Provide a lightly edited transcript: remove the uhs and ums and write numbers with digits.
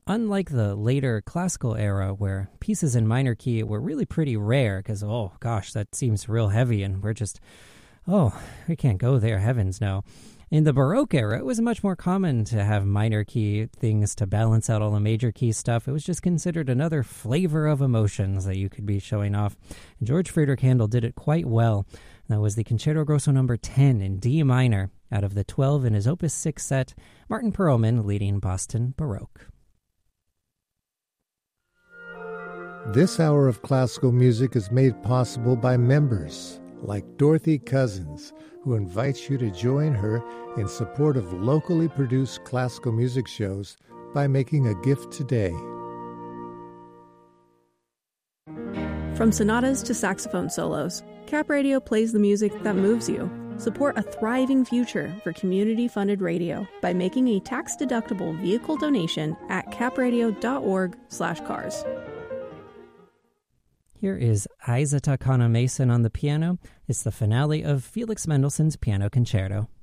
unlike the later classical era where pieces in minor key were really pretty rare because, oh gosh, that seems real heavy and we can't go there, heavens no. In the Baroque era, it was much more common to have minor key things to balance out all the major key stuff. It was just considered another flavor of emotions that you could be showing off. And George Friedrich Handel did it quite well. That was the Concerto Grosso No. 10 in D minor out of the 12 in his Opus 6 set, Martin Perlman leading Boston Baroque. This hour of classical music is made possible by members like Dorothy Cousins, who invites you to join her in support of locally produced classical music shows by making a gift today. From sonatas to saxophone solos, Cap Radio plays the music that moves you. Support a thriving future for community-funded radio by making a tax-deductible vehicle donation at capradio.org/cars. Here is Isa Takana Mason on the piano. It's the finale of Felix Mendelssohn's Piano Concerto.